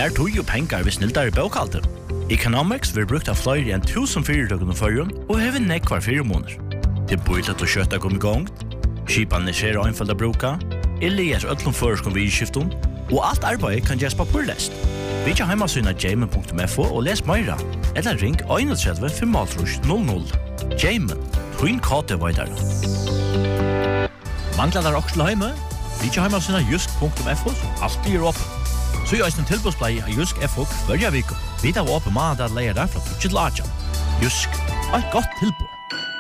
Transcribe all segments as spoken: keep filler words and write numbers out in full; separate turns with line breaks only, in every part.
Spær tog jo penger ved snilldare bøkalter. Economics vil brukt av flere enn tusen fyrirtøkken og førjen, og hever nekvar fire måneder. Det bor til å kjøtta kom i gang, skipan er skjer og innfølt av bruka, eller gjør øtlom føreskom vidskiften, og alt arbeid kan gjøres papurlest. Vi kan heimasyna jamen punktum f o og les meira, eller ring tre fem null null. Jamen, twin kate vidare. Manglar der også heime? Vi kan heimasyna jusk punktum f o, alt er opp. Så gjør jeg en tilbudsblei av Jusk F O hver vik. Vi tar oppe med at leier der fra Tutsi Laja. Jusk, et godt tilbud.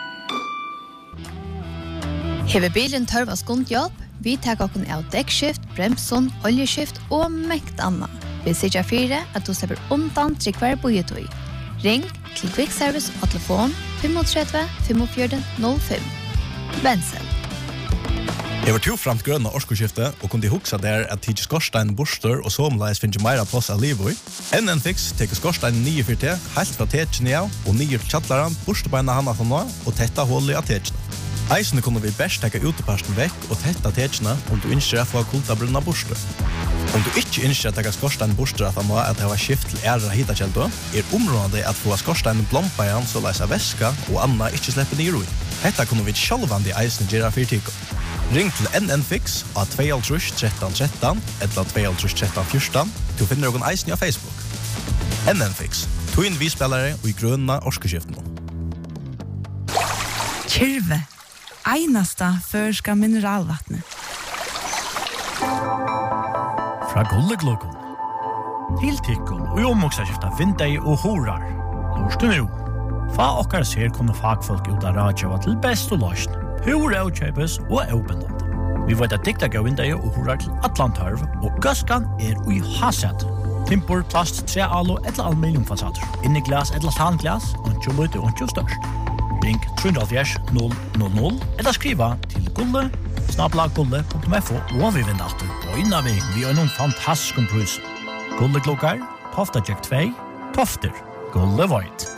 Hever bilen tørv av skundjobb? Vi tar okken av dekkskift, bremson, oljeskift og mekt anna. Vi sier fire at du slipper undan til hver bojetøy. Ring til Quick Service og telefon fem tre fem fire null fem. Bensen.
Jeg var to fremt grønne årskoskifte og kunne huksa der at tidsi skorstein borster og somleis finnes meira plass av livet. N N Fix teker skorstein nye for te, helt fra tetjene av og nye til kjattlaran, borstebeina hana fra nå og tetta hullet av tetjene. Eisene kunne vi best teka uteparsten vekk og tetta tetjene om du innskjer å få kultabrunna borster. Om du ikke innskjer å teka skorstein borster at han må at det var skift til ære hitakjeldo, er området at få skorstein blompa igjen så leis av væska og anna ikke slipper nye roi. Hetta kunne vi sjálvandi eisene gjøre for tiko. Ring til N N Fix av to tre tre tre tre eller to tre tre tre fjorton. Du finner noen eisen av Facebook. N N Fix, to inn vi spillere og i grønna årskeskiften.
Kyrve, einasta førska mineralvattnet.
Fra Gulleglokon. Til tikkun og omoksaskifta vindei og horar. Lorstu nu. Fa okkar ser kunne fagfolk ut av radjava til best og løsn. Hur avkjøpes og avbindende. Vi vet at dikta gav vindei og horar til Atlantarv, og gaskan er ui haset. Timpor, plast, tre alo eller aluminiumfasader. Inni glas eller tanglas, og møte og størst. Ring tre null null null eller skriva til gulle, snabla gulle punktum f o og vi vinner alltid på innan vi vi har noen fantastisk pris. Gulle klokkar, Tofta Jack två, Tofter, Gulle White.